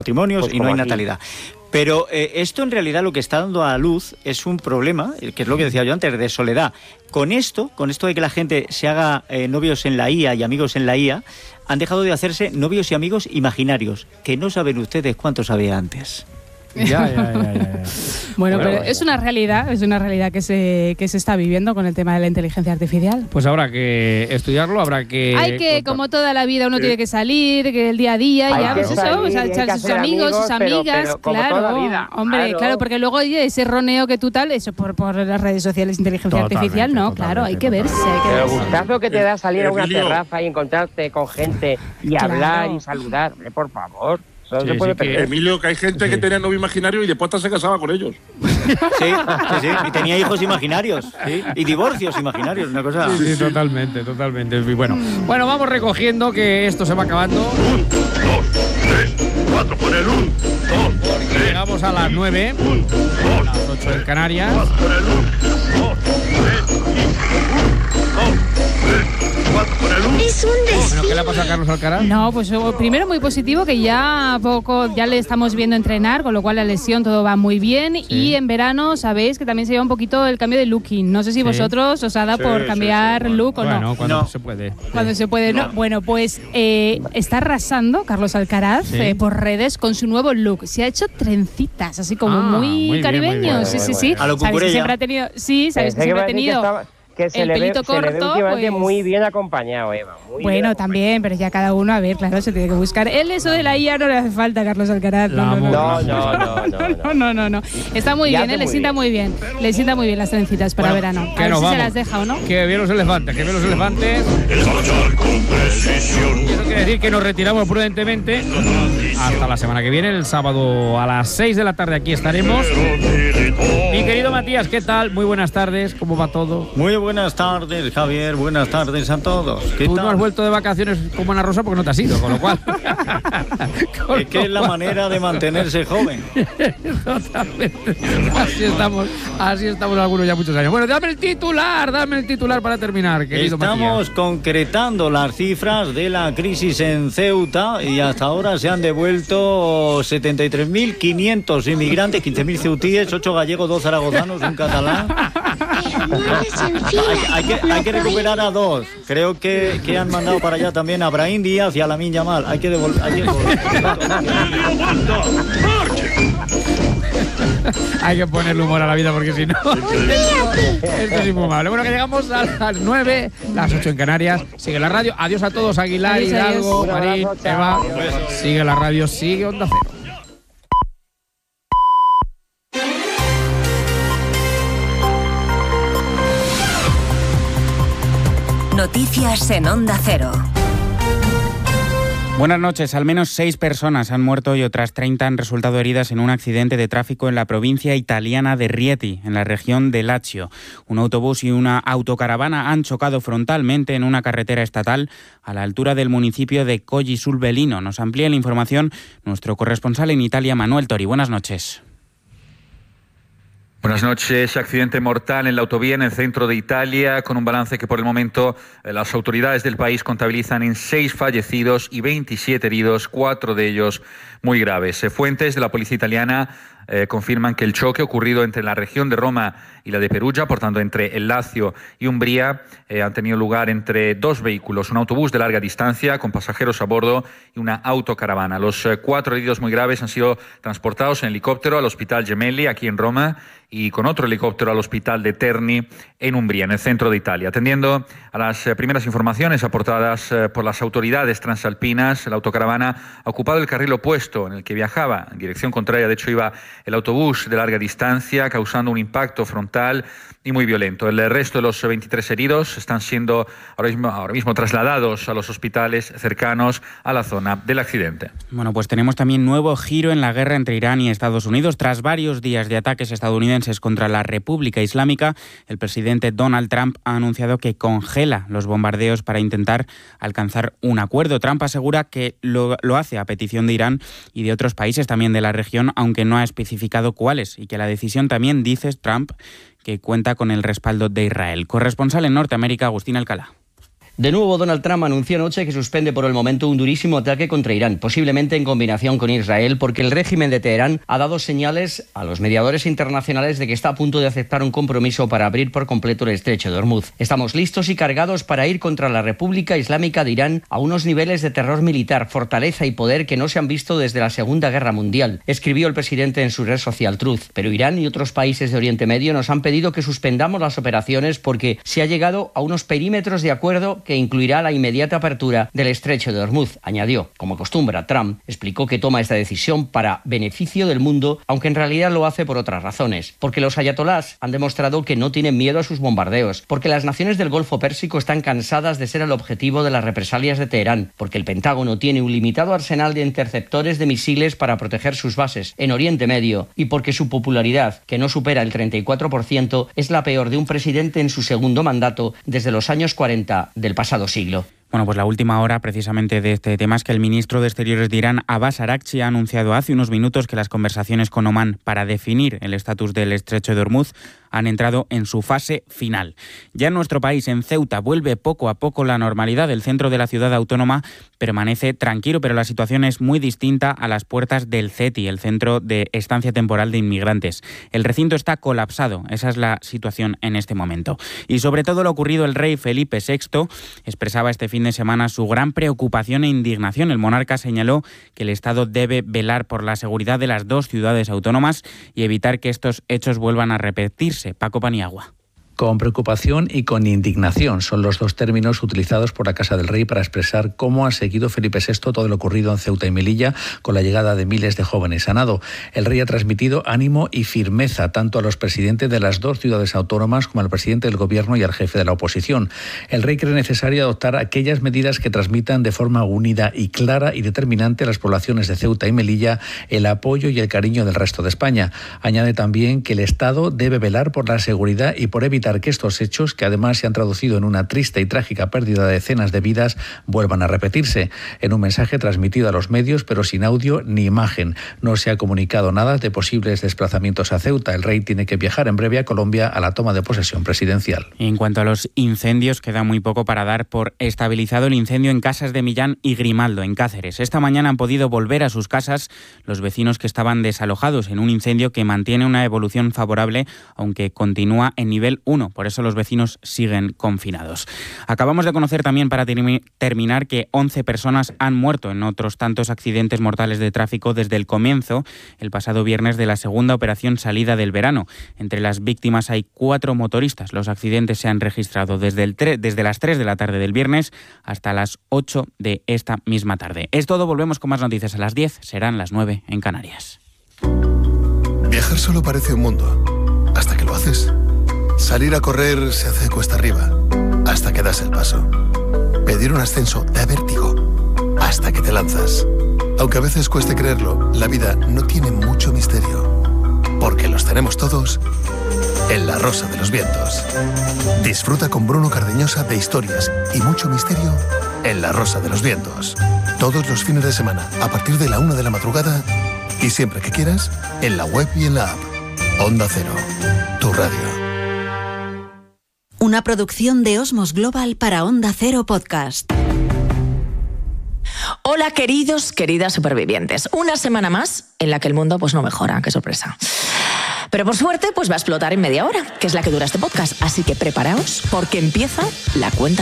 matrimonios Pues y no hay como aquí. natalidad. Pero esto en realidad lo que está dando a luz es un problema, que es lo que decía yo antes, de soledad. Con esto de que la gente se haga novios en la IA y amigos en la IA, han dejado de hacerse novios y amigos imaginarios, que no saben ustedes cuántos había antes. Ya. Bueno, pero es una realidad que se está viviendo con el tema de la inteligencia artificial. Pues habrá que estudiarlo, habrá que... Hay que, como toda la vida, uno tiene que salir, que el día a día, Hay ya que ves eso, salir, o sea, hay que echarse sus hacer amigos, sus amigos, amigas, pero como toda la vida, hombre, claro, porque luego oye, ese roneo que tú tal, eso por las redes sociales, inteligencia artificial, no, claro, hay que verse, Pero el gustazo que te da salir a una Emilio. terraza y encontrarte con gente y Claro. hablar y saludar, por favor. Eso no Sí, se puede sí, que- perder. Emilio, que hay gente que tenía novio imaginario y después hasta se casaba con ellos. Sí, y tenía hijos imaginarios, ¿sí? Y divorcios imaginarios, una cosa... Sí, totalmente. Y bueno, vamos recogiendo que esto se va acabando. 1, 2, 3, 4, pon el 1, 2, Porque llegamos a las 9, las 8 en Canarias. pon el 1, 2, 3, 4, pon el 1. Es un Bueno, ¿qué le pasa a Carlos Alcaraz? No, pues primero muy positivo que ya le estamos viendo entrenar, con lo cual la lesión todo va muy bien y en verano sabéis que también se lleva un poquito el cambio de looking. No sé si vosotros os ha dado por cambiar look o Bueno, no. cuando No. se puede. Cuando se puede, no. Bueno, pues está arrasando Carlos Alcaraz Sí. por redes con su nuevo look. Se ha hecho trencitas, así como Muy muy bien, caribeño. muy Sí. A lo Sabéis que Cucurella. siempre ha tenido, sabéis que Pensé siempre ha iba a decir tenido que se el le ve, pelito se le ve corto, últimamente pues- muy bien acompañado, Eva. Muy Bueno, bien también, pero ya cada uno, a ver, claro, se tiene que buscar. Él eso de la IA no le hace falta a Carlos Alcaraz. La No. Está muy Y bien, hace le muy sienta bien. muy bien. Le sienta muy bien las trencitas para Bueno, verano. que A ver nos si se vamos. las deja o no. Que bien los elefantes. El marchar con precisión. Y eso quiere decir que nos retiramos prudentemente hasta la semana que viene. El sábado a las 6 de la tarde aquí estaremos. Mi querido Matías, ¿qué tal? Muy buenas tardes, ¿cómo va todo? Muy buenas tardes, Javier, buenas tardes a todos. ¿Qué Tú tal? no has vuelto de vacaciones como Ana Rosa porque no te has ido, con lo cual... Es que es la manera de mantenerse joven. Totalmente. Así estamos algunos ya muchos años. Bueno, dame el titular para terminar, querido Estamos Matías. concretando las cifras de la crisis en Ceuta y hasta ahora se han devuelto 73.500 inmigrantes, 15.000 ceutíes, 8 gallegos, 2 zaragozanos, un catalán. Hay que recuperar a 2. Creo que han mandado para allá también a Brahim Díaz y a Lamine Yamal. Hay que devolver. Hay que ponerle humor a la vida porque si no... Esto es infumable. Bueno, que llegamos a las 9, las 8 en Canarias. Sigue la radio. Adiós a todos, Aguilar, Adiós, Hidalgo, adiós. Marín, Un abrazo, chao. Eva. Adiós. Sigue la radio, sigue Onda Cero. Noticias en Onda Cero. Buenas noches. Al menos 6 personas han muerto y otras 30 han resultado heridas en un accidente de tráfico en la provincia italiana de Rieti, en la región de Lazio. Un autobús y una autocaravana han chocado frontalmente en una carretera estatal a la altura del municipio de Colli sul Velino. Nos amplía la información nuestro corresponsal en Italia, Manuel Tori. Buenas noches. Buenas noches. Accidente mortal en la autovía en el centro de Italia, con un balance que por el momento las autoridades del país contabilizan en 6 fallecidos y 27 heridos, 4 de ellos muy graves. Fuentes de la policía italiana confirman que el choque ocurrido entre la región de Roma y la de Perugia, por tanto entre el Lazio y Umbría, han tenido lugar entre 2 vehículos, un autobús de larga distancia con pasajeros a bordo y una autocaravana. Los 4 heridos muy graves han sido transportados en helicóptero al Hospital Gemelli, aquí en Roma, y con otro helicóptero al Hospital de Terni, en Umbría, en el centro de Italia. Atendiendo a las primeras informaciones aportadas por las autoridades transalpinas, la autocaravana ha ocupado el carril opuesto en el que viajaba. En dirección contraria, de hecho, iba el autobús de larga distancia, causando un impacto frontal y muy violento. El resto de los 23 heridos están siendo ahora mismo trasladados a los hospitales cercanos a la zona del accidente. Bueno, pues tenemos también nuevo giro en la guerra entre Irán y Estados Unidos. Tras varios días de ataques estadounidenses contra la República Islámica, el presidente Donald Trump ha anunciado que congela los bombardeos para intentar alcanzar un acuerdo. Trump asegura que lo hace a petición de Irán y de otros países también de la región, aunque no ha especificado cuáles, y que la decisión también, dice Trump, que cuenta con el respaldo de Israel. Corresponsal en Norteamérica, Agustín Alcalá. De nuevo, Donald Trump anunció anoche que suspende por el momento un durísimo ataque contra Irán, posiblemente en combinación con Israel, porque el régimen de Teherán ha dado señales a los mediadores internacionales de que está a punto de aceptar un compromiso para abrir por completo el estrecho de Hormuz. Estamos listos y cargados para ir contra la República Islámica de Irán a unos niveles de terror militar, fortaleza y poder que no se han visto desde la Segunda Guerra Mundial, escribió el presidente en su red social Truth. Pero Irán y otros países de Oriente Medio nos han pedido que suspendamos las operaciones porque se ha llegado a unos perímetros de acuerdo que incluirá la inmediata apertura del estrecho de Hormuz, añadió. Como acostumbra, Trump explicó que toma esta decisión para beneficio del mundo, aunque en realidad lo hace por otras razones. Porque los ayatolás han demostrado que no tienen miedo a sus bombardeos, porque las naciones del Golfo Pérsico están cansadas de ser el objetivo de las represalias de Teherán, porque el Pentágono tiene un limitado arsenal de interceptores de misiles para proteger sus bases en Oriente Medio y porque su popularidad, que no supera el 34%, es la peor de un presidente en su segundo mandato desde los años 40 del pasado siglo. Bueno, pues la última hora precisamente de este tema es que el ministro de Exteriores de Irán, Abbas Araghchi, ha anunciado hace unos minutos que las conversaciones con Omán para definir el estatus del estrecho de Hormuz han entrado en su fase final. Ya en nuestro país, en Ceuta, vuelve poco a poco la normalidad. El centro de la ciudad autónoma permanece tranquilo, pero la situación es muy distinta a las puertas del CETI, el Centro de Estancia Temporal de Inmigrantes. El recinto está colapsado, esa es la situación en este momento. Y sobre todo lo ocurrido, el rey Felipe VI expresaba este fin de semana su gran preocupación e indignación. El monarca señaló que el Estado debe velar por la seguridad de las dos ciudades autónomas y evitar que estos hechos vuelvan a repetirse. Paco Paniagua. Con preocupación y con indignación son los dos términos utilizados por la Casa del Rey para expresar cómo ha seguido Felipe VI todo lo ocurrido en Ceuta y Melilla con la llegada de miles de jóvenes a nado. El rey ha transmitido ánimo y firmeza tanto a los presidentes de las dos ciudades autónomas como al presidente del gobierno y al jefe de la oposición. El rey cree necesario adoptar aquellas medidas que transmitan de forma unida y clara y determinante a las poblaciones de Ceuta y Melilla el apoyo y el cariño del resto de España. Añade también que el Estado debe velar por la seguridad y por evitar que estos hechos, que además se han traducido en una triste y trágica pérdida de decenas de vidas, vuelvan a repetirse. En un mensaje transmitido a los medios, pero sin audio ni imagen. No se ha comunicado nada de posibles desplazamientos a Ceuta. El rey tiene que viajar en breve a Colombia a la toma de posesión presidencial. En cuanto a los incendios, queda muy poco para dar por estabilizado el incendio en Casas de Millán y Grimaldo, en Cáceres. Esta mañana han podido volver a sus casas los vecinos que estaban desalojados en un incendio que mantiene una evolución favorable, aunque continúa en nivel 1. Por eso los vecinos siguen confinados. Acabamos de conocer también, para terminar, que 11 personas han muerto en otros tantos accidentes mortales de tráfico desde el comienzo, el pasado viernes, de la segunda operación salida del verano. Entre las víctimas hay 4 motoristas. Los accidentes se han registrado desde las 3 de la tarde del viernes hasta las 8 de esta misma tarde. Es todo, volvemos con más noticias a las 10, serán las 9 en Canarias. Viajar solo parece un mundo, hasta que lo haces. Salir a correr se hace cuesta arriba, hasta que das el paso. Pedir un ascenso da vértigo, hasta que te lanzas. Aunque a veces cueste creerlo, la vida no tiene mucho misterio, porque los tenemos todos en La Rosa de los Vientos. Disfruta con Bruno Cardeñosa de historias y mucho misterio en La Rosa de los Vientos. Todos los fines de semana, a partir de la 1 de la madrugada, y siempre que quieras, en la web y en la app. Onda Cero, tu radio. Una producción de Osmos Global para Onda Cero Podcast. Hola, queridos, queridas supervivientes. Una semana más en la que el mundo pues no mejora, qué sorpresa. Pero por suerte pues va a explotar en media hora, que es la que dura este podcast. Así que preparaos porque empieza la cuenta